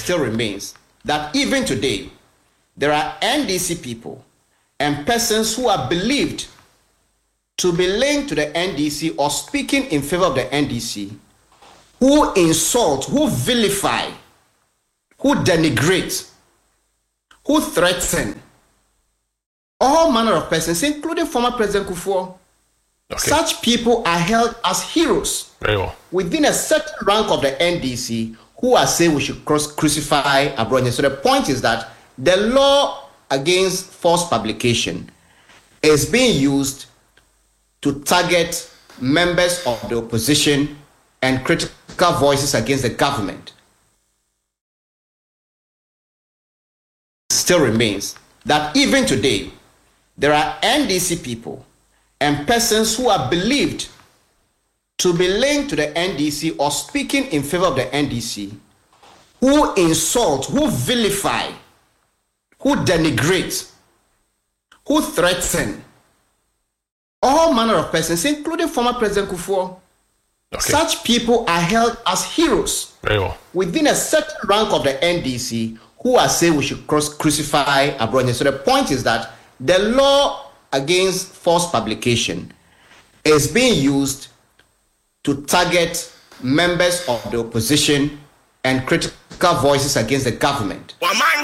still remains that even today, there are NDC people and persons who are believed to be linked to the NDC or speaking in favor of the NDC, who insult, who vilify, who denigrate, who threaten all manner of persons, including former President Kufuor. Okay. Such people are held as heroes within a certain rank of the NDC who are saying we should crucify Abronyah. So the point is that the law against false publication is being used to target members of the opposition and critical voices against the government. Still remains that even today, there are NDC people and persons who are believed to be linked to the NDC or speaking in favor of the NDC, who insult, who vilify, who denigrate, who threaten all manner of persons, including former President Kufuor. Okay. Such people are held as heroes within a certain rank of the NDC who are saying we should crucify Abronyah. So the point is that the law against false publication is being used to target members of the opposition and critical voices against the government.